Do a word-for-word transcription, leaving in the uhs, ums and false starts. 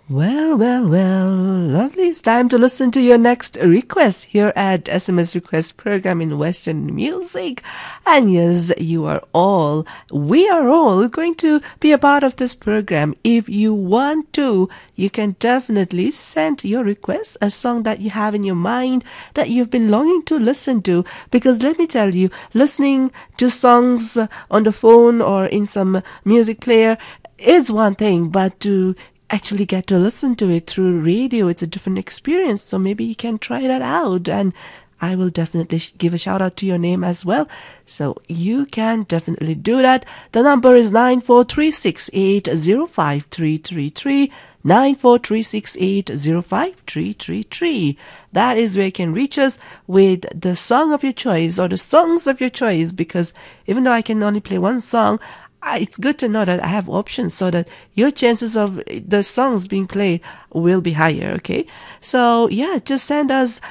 Well, well, well, lovely. It's time to listen to your next request here at S M S Request Program in Western Music. And yes, you are all, we are all going to be a part of this program. If you want to, you can definitely send your request, a song that you have in your mind that you've been longing to listen to. Because let me tell you, listening to songs on the phone or in some music player is one thing, but to actually get to listen to it through radio, it's a different experience. So maybe you can try that out, and I will definitely give a shout out to your name as well. So you can definitely do that. The number is nine four three six eight zero five three three three. nine four three six eight zero five three three three. That is where you can reach us with the song of your choice or the songs of your choice, because even though I can only play one song, it's good to know that I have options so that your chances of the songs being played will be higher, okay? So, yeah, just send us